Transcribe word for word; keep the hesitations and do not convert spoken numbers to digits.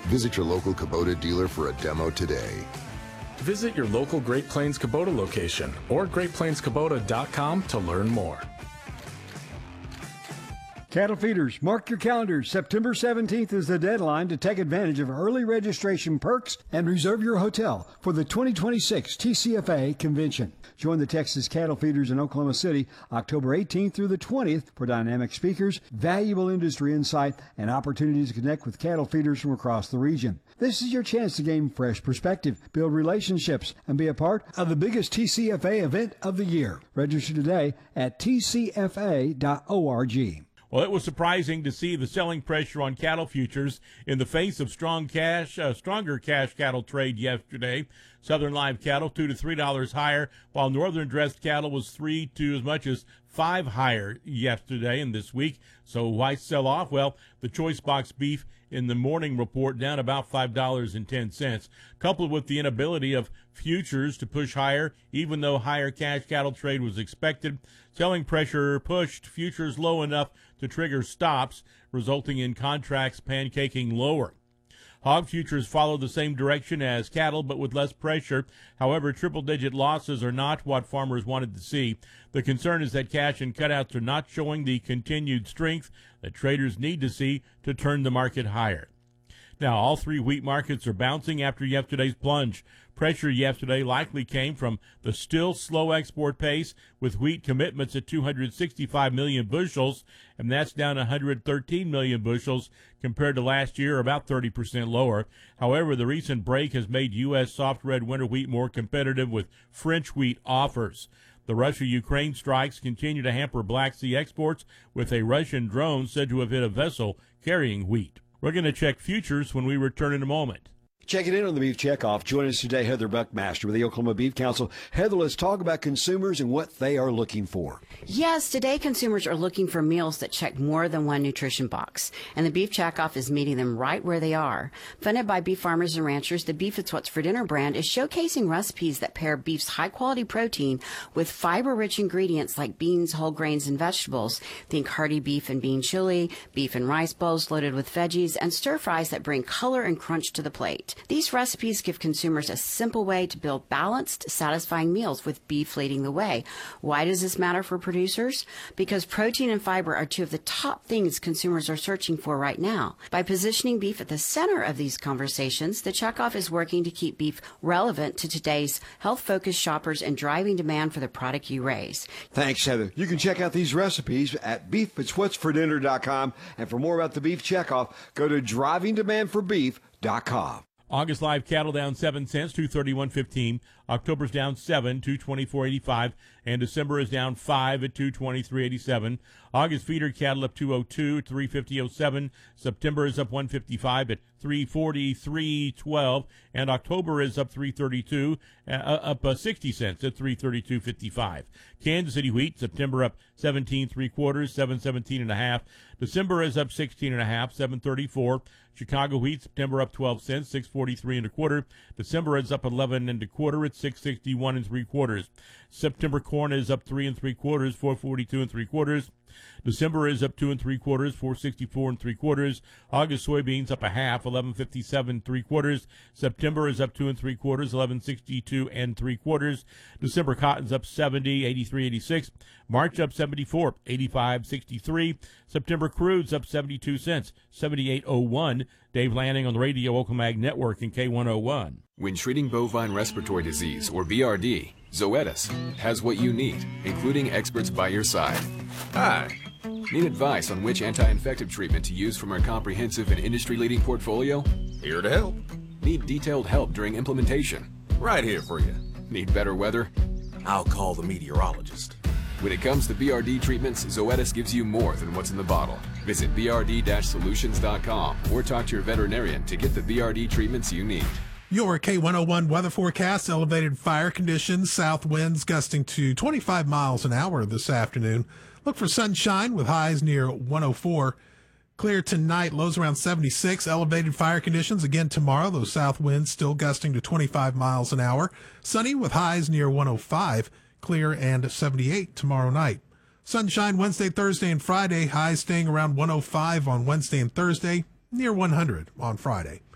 Visit your local Kubota dealer for a demo today. Visit your local Great Plains Kubota location or great plains kubota dot com to learn more. Cattle feeders, mark your calendars. September seventeenth is the deadline to take advantage of early registration perks and reserve your hotel for the twenty twenty-six T C F A convention. Join the Texas Cattle Feeders in Oklahoma City October eighteenth through the twentieth for dynamic speakers, valuable industry insight, and opportunities to connect with cattle feeders from across the region. This is your chance to gain fresh perspective, build relationships, and be a part of the biggest T C F A event of the year. Register today at T C F A dot org. Well, it was surprising to see the selling pressure on cattle futures in the face of strong cash, uh, stronger cash cattle trade yesterday. Southern live cattle two to three dollars higher, while northern dressed cattle was three to as much as five higher yesterday and this week. So why sell off? Well, the choice box beef in the morning report down about five dollars and ten cents, coupled with the inability of futures to push higher, even though higher cash cattle trade was expected. Selling pressure pushed futures low enough to trigger stops, resulting in contracts pancaking lower. Hog futures follow the same direction as cattle, but with less pressure. However, triple-digit losses are not what farmers wanted to see. The concern is that cash and cutouts are not showing the continued strength that traders need to see to turn the market higher. Now, all three wheat markets are bouncing after yesterday's plunge. Pressure yesterday likely came from the still slow export pace, with wheat commitments at two hundred sixty-five million bushels, and that's down one hundred thirteen million bushels compared to last year, about thirty percent lower. However, the recent break has made U S soft red winter wheat more competitive with French wheat offers. The Russia-Ukraine strikes continue to hamper Black Sea exports, with a Russian drone said to have hit a vessel carrying wheat. We're going to check futures when we return in a moment. Checking in on the Beef Checkoff. Join us today, Heather Buckmaster with the Oklahoma Beef Council. Heather, let's talk about consumers and what they are looking for. Yes, today consumers are looking for meals that check more than one nutrition box, and the Beef Checkoff is meeting them right where they are. Funded by beef farmers and ranchers, the Beef It's What's for Dinner brand is showcasing recipes that pair beef's high-quality protein with fiber-rich ingredients like beans, whole grains, and vegetables. Think hearty beef and bean chili, beef and rice bowls loaded with veggies, and stir-fries that bring color and crunch to the plate. These recipes give consumers a simple way to build balanced, satisfying meals with beef leading the way. Why does this matter for producers? Because protein and fiber are two of the top things consumers are searching for right now. By positioning beef at the center of these conversations, the Checkoff is working to keep beef relevant to today's health-focused shoppers and driving demand for the product you raise. Thanks, Heather. You can check out these recipes at beef it's what's for dinner dot com. And for more about the Beef Checkoff, go to driving demand for beef dot com. August live cattle down seven cents, two thirty-one fifteen. October's down seven, two twenty-four eighty-five, and December is down five at two twenty-three eighty-seven. August feeder cattle up two oh two, three fifty oh seven. September is up one fifty-five at three forty-three twelve, and October is up three thirty-two, uh, up uh, sixty cents at three thirty-two fifty-five. Kansas City wheat, September up seventeen three quarters, seven seventeen and a half. December is up sixteen and a half, seven thirty-four. Chicago wheat, September up twelve cents, six forty-three and a quarter. December is up eleven and a quarter at six sixty-one and three quarters. September corn is up three and three quarters, four forty-two and three quarters. December is up two and three quarters, four sixty-four and three quarters. August soybeans up a half, eleven fifty-seven three quarters. September is up two and three quarters, eleven sixty-two and three quarters. December cotton's up seventy, eighty-three eighty-six. March up seventy-four, eighty-five sixty-three. September crude's up seventy-two cents, seventy-eight oh one. Dave Lanning on the Radio Oklahoma Network in K one oh one. When treating bovine respiratory disease, or B R D, Zoetis has what you need, including experts by your side. Hi. Need advice on which anti-infective treatment to use from our comprehensive and industry-leading portfolio? Here to help. Need detailed help during implementation? Right here for you. Need better weather? I'll call the meteorologist. When it comes to B R D treatments, Zoetis gives you more than what's in the bottle. Visit b r d dash solutions dot com or talk to your veterinarian to get the B R D treatments you need. Your K one oh one weather forecast: elevated fire conditions, south winds gusting to twenty-five miles an hour this afternoon. Look for sunshine with highs near one oh four. Clear tonight, lows around seventy-six. Elevated fire conditions again tomorrow. Those south winds still gusting to twenty-five miles an hour. Sunny with highs near one oh five. Clear and seventy-eight tomorrow night. Sunshine Wednesday, Thursday, and Friday. Highs staying around one oh five on Wednesday and Thursday. Near one hundred on Friday.